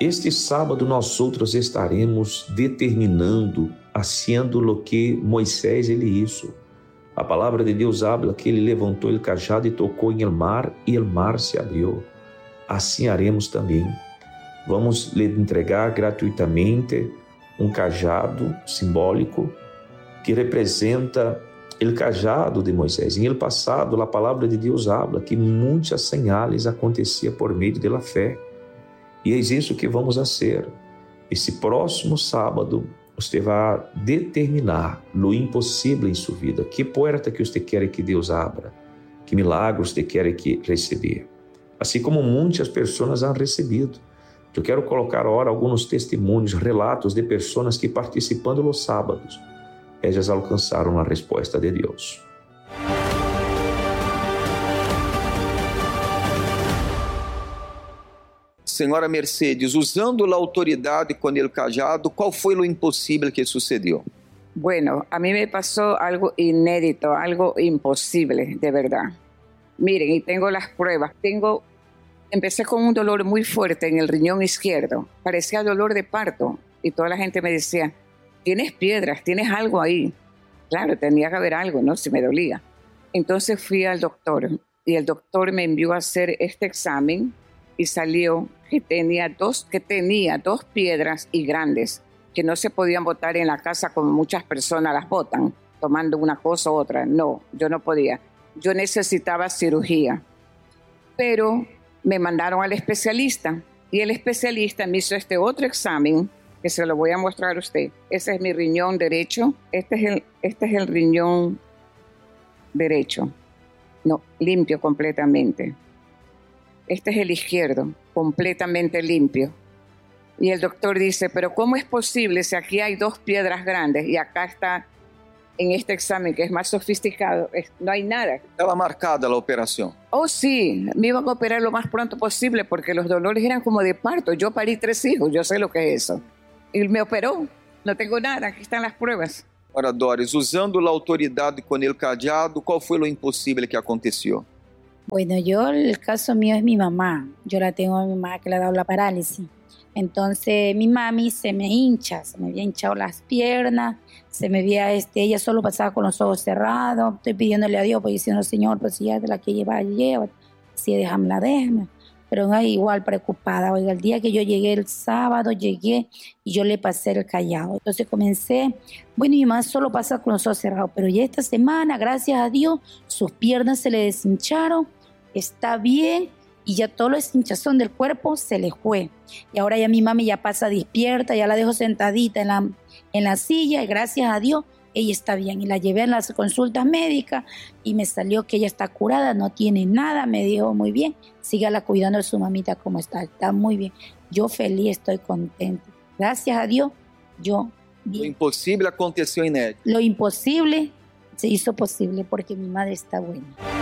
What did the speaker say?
Este sábado nós outros estaremos determinando, haciendo lo que Moisés ele hizo. A palavra de Deus habla que ele levantou o cajado e tocou em el mar e el mar se abriu. Assim haremos também. Vamos lhe entregar gratuitamente um cajado simbólico que representa o cajado de Moisés. Em el passado, a palavra de Deus habla que muitas señales aconteciam por meio da fé. E é isso que vamos fazer. Esse próximo sábado, você vai determinar o impossível em sua vida. Que porta que você quer que Deus abra? Que milagre você quer que receber? Assim como muitas pessoas han recebido. Eu quero colocar agora alguns testemunhos, relatos de pessoas que participando nos sábados, elas alcançaram a resposta de Deus. Senhora Mercedes, usando a autoridade com o cajado, qual foi o impossível que sucedeu? Bueno, a mí me pasó algo inédito, algo imposible, de verdad. Miren, y tengo las pruebas. Empecé con un dolor muy fuerte en el riñón izquierdo. Parecía dolor de parto. Y toda la gente me decía, tienes piedras, tienes algo ahí. Claro, tenía que haber algo, ¿no? Si me dolía. Entonces fui al doctor. Y el doctor me envió a hacer este examen. Y salió que tenía dos piedras y grandes. Que no se podían botar en la casa como muchas personas las botan. Tomando una cosa u otra. No, yo no podía. Yo necesitaba cirugía. Pero me mandaron al especialista y el especialista me hizo este otro examen que se lo voy a mostrar a usted. Ese es mi riñón derecho. Este es el riñón derecho. No, limpio completamente. Este es el izquierdo, completamente limpio. Y el doctor dice, pero ¿cómo es posible si aquí hay dos piedras grandes y acá está, en este examen que es más sofisticado, no hay nada? Estaba marcada la operación. Oh, sí, me iban a operar lo más pronto posible porque los dolores eran como de parto. Yo parí 3 hijos, yo sé lo que es eso. Y me operó, no tengo nada, aquí están las pruebas. Ora, Doris, usando a autoridade com el cajado, qual foi o impossível que aconteceu? Bueno, el caso mío es mi mamá. Yo la tengo a mi mamá que le ha dado la parálisis. Entonces mi mami se me había hinchado las piernas, se me había, ella solo pasaba con los ojos cerrados. Estoy pidiéndole a Dios, pues diciendo, Señor, pues si ya de la que lleva, si déjame. Pero igual preocupada. Oiga, el día que yo llegué el sábado, y yo le pasé el callado. Entonces comencé, bueno, mi mamá solo pasa con los ojos cerrados, pero ya esta semana, gracias a Dios, sus piernas se le deshincharon, está bien, y ya todo lo hinchazón del cuerpo se le fue. Y ahora ya mi mami ya pasa despierta, ya la dejo sentadita en la silla, y gracias a Dios, ella está bien. Y la llevé a las consultas médicas y me salió que ella está curada, no tiene nada, me dijo muy bien, sígala cuidando de su mamita como está muy bien. Yo feliz, estoy contenta. Gracias a Dios, yo bien. Lo imposible aconteció inédito. Lo imposible se hizo posible porque mi madre está buena.